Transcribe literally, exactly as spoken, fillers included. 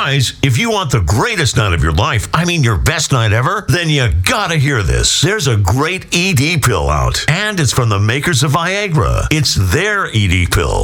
Guys, if you want the greatest night of your life, I mean your best night ever, then you gotta hear this. There's a great E D pill out, and it's from the makers of Viagra. It's their E D pill.